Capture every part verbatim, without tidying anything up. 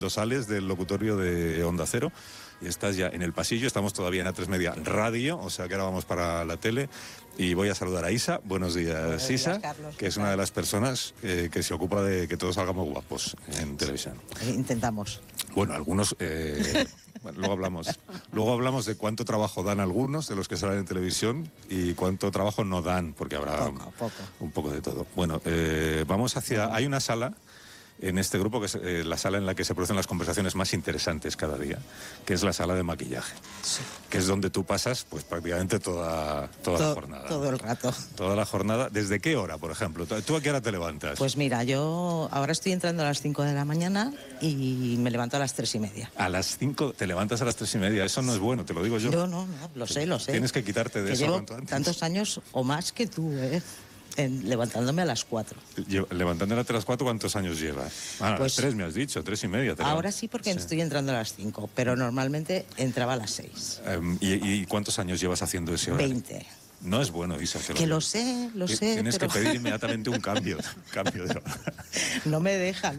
Sales del locutorio de Onda Cero y estás ya en el pasillo. Estamos todavía en A tres Media Radio, o sea que ahora vamos para la tele. Y voy a saludar a Isa. Buenos días, Buenos días Isa, Carlos, que es una de las personas eh, que se ocupa de que todos salgamos guapos en televisión. Intentamos. Bueno, algunos... Eh, bueno, luego hablamos. Luego hablamos de cuánto trabajo dan algunos de los que salen en televisión y cuánto trabajo no dan, porque habrá poco, poco. un poco de todo. Bueno, eh, vamos hacia... Hay una sala en este grupo, que es eh, la sala en la que se producen las conversaciones más interesantes cada día, que es la sala de maquillaje, sí. Que es donde tú pasas pues prácticamente toda, toda todo, la jornada. Todo el rato. Toda la jornada. ¿Desde qué hora, por ejemplo? ¿Tú a qué hora te levantas? Pues mira, yo ahora estoy entrando a las cinco de la mañana y me levanto a las tres y media. A las cinco te levantas a las tres y media, eso no es bueno, te lo digo yo. Yo no, no, lo sé, lo sé. Tienes que quitarte de que eso llevo cuanto antes. Tantos años o más que tú, ¿eh? En, levantándome a las cuatro. Levantándote a las cuatro, ¿cuántos años llevas? Ah, pues, a las tres me has dicho, tres y media. Te ahora sí, porque sí. Estoy entrando a las cinco, pero normalmente entraba a las seis. Um, ¿y, ¿Y cuántos años llevas haciendo ese horario? Veinte. No es bueno, Isa. Que, que lo, lo sé, lo sé. Tienes pero... que pedir inmediatamente un cambio. cambio de... No me dejan.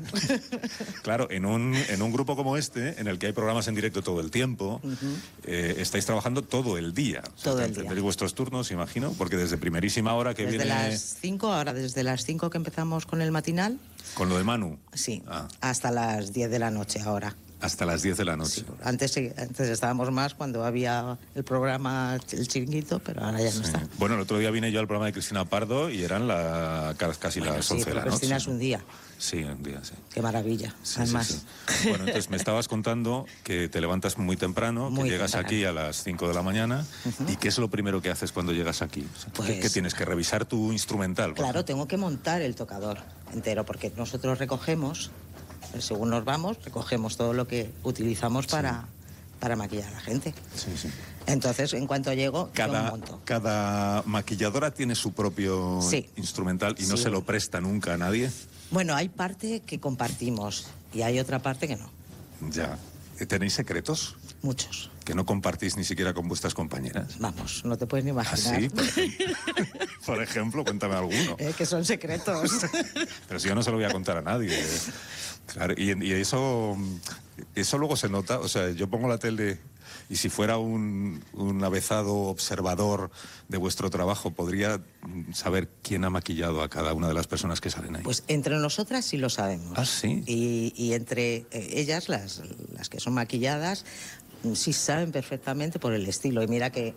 Claro, en un, en un grupo como este, en el que hay programas en directo todo el tiempo, uh-huh. eh, estáis trabajando todo el día. Todo o sea, el día. Tendréis vuestros turnos, imagino, porque desde primerísima hora que desde viene... Desde las cinco, ahora desde las cinco que empezamos con el matinal. ¿Con lo de Manu? Sí, ah. hasta las diez de la noche ahora. Hasta las diez de la noche. Sí, antes, antes estábamos más cuando había el programa El Chiringuito, pero ahora ya no sí. está. Bueno, el otro día vine yo al programa de Cristina Pardo y eran la, casi bueno, las once sí, de la noche. Cristina es un día. Sí, un día, sí. Qué maravilla, sí, además. Sí, sí. Bueno, entonces me estabas contando que te levantas muy temprano, muy que llegas temprano. Aquí a las cinco de la mañana. Uh-huh. ¿Y qué es lo primero que haces cuando llegas aquí? O sea, pues, ¿qué, ¿Qué tienes que revisar tu instrumental? Claro, tengo que montar el tocador entero, porque nosotros recogemos... Según nos vamos, recogemos todo lo que utilizamos para, sí. para maquillar a la gente. Sí, sí. Entonces, en cuanto llego, cada, yo monto. ¿Cada maquilladora tiene su propio sí. instrumental y sí. no se lo presta nunca a nadie? Bueno, hay parte que compartimos y hay otra parte que no. Ya. ¿Tenéis secretos? Muchos. ¿Que no compartís ni siquiera con vuestras compañeras? Vamos, no te puedes ni imaginar. ¿Ah, sí? Por ejemplo, Por ejemplo cuéntame alguno. Eh, que son secretos. Pero si yo no se lo voy a contar a nadie. Claro, y, y eso, eso luego se nota. O sea, yo pongo la tele y si fuera un, un avezado observador de vuestro trabajo, podría saber quién ha maquillado a cada una de las personas que salen ahí. Pues entre nosotras sí lo sabemos. ¿Ah, sí? Y, y entre eh, ellas, las, las que son maquilladas, sí saben perfectamente por el estilo. Y mira que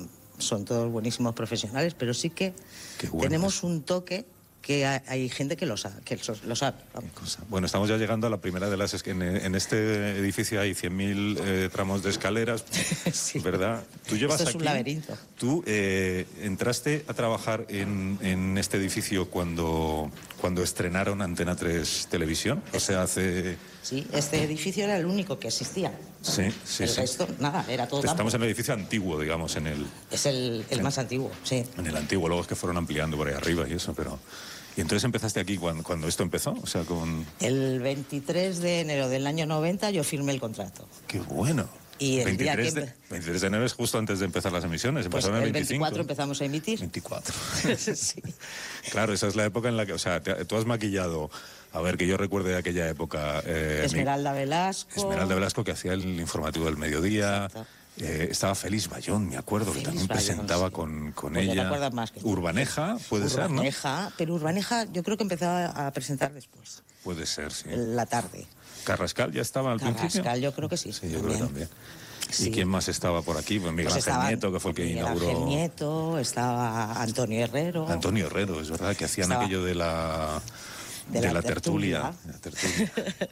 son todos buenísimos profesionales, pero sí que bueno tenemos es. un toque que hay, hay gente que lo sabe. Que lo sabe. Bueno, estamos ya llegando a la primera de las... En, en este edificio hay cien mil eh, tramos de escaleras, sí. ¿verdad? Tú llevas Esto es aquí, un laberinto. Tú eh, entraste a trabajar en, en este edificio cuando, cuando estrenaron Antena tres Televisión, o sea, hace... Sí, este edificio era el único que existía. Sí, sí, el sí. resto, nada, era todo Estamos campo. en el edificio antiguo, digamos, en el... Es el, el en, más antiguo, sí. En el antiguo, luego es que fueron ampliando por ahí arriba y eso, pero... ¿Y entonces empezaste aquí cuando, cuando esto empezó? O sea, con... El veintitrés de enero del año noventa yo firmé el contrato. ¡Qué bueno! Y el veintitrés, día que... de, veintitrés de enero es justo antes de empezar las emisiones. Pues Empezaron el el veinticinco. veinticuatro empezamos a emitir. veinticuatro. Sí. Claro, esa es la época en la que... O sea, te, tú has maquillado... A ver, que yo recuerde de aquella época... Eh, Esmeralda mi, Velasco. Esmeralda Velasco, que hacía el informativo del mediodía. Eh, estaba Félix Bayón, me acuerdo, Félix que también Bayón, presentaba sí. con, con pues ella. No más que Urbaneja, puede Urbaneja, ser, ¿no? Urbaneja, pero Urbaneja yo creo que empezaba a presentar después. Puede ser, sí. La tarde. ¿Carrascal ya estaba al Carrascal, principio? Carrascal yo creo que sí. Sí, yo también. creo también. Sí. ¿Y quién más estaba por aquí? Pues Miguel pues Ángel Nieto, que fue el que Miguel inauguró... Ángel Nieto, estaba Antonio Herrero. Antonio Herrero, es verdad, que hacían estaba... aquello de la... De, de la, la tertulia. tertulia. De la tertulia.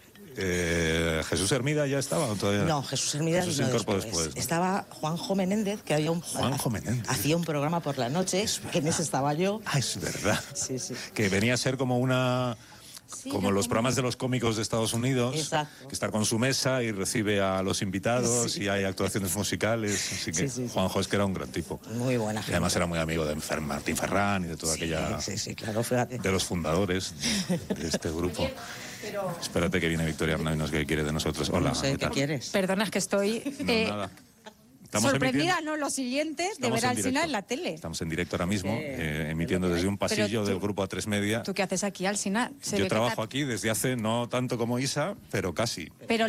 eh, ¿Jesús Hermida ya estaba o todavía? No, Jesús Hermida Jesús no después. después. ¿no? Estaba Juanjo Menéndez, que había un... Juanjo Menéndez. Hacía un programa por la noche, que en ese estaba yo. Ah, es verdad. Sí, sí. Que venía a ser como una... Sí, como los programas de los cómicos de Estados Unidos, exacto. que está con su mesa y recibe a los invitados sí. y hay actuaciones musicales, así que sí, sí, Juanjo es que era un gran tipo. Muy buena gente. Y además era muy amigo de Martín Ferrán y de toda sí, aquella... Sí, sí, claro, fíjate. De los fundadores de este grupo. Pero... Espérate que viene Victoria Hernández, que quiere de nosotros. Hola. No sé, ¿qué, ¿qué quieres? Perdona, es que estoy... No, eh... nada. Estamos sorprendida, ¿no? Lo siguiente de ver a Alsina en la tele. Estamos en directo ahora mismo, eh, emitiendo desde un pasillo tú, del grupo A tres Media. ¿Tú qué haces aquí, Alsina? Yo trabajo aquí desde hace, no tanto como Isa, pero casi. Pero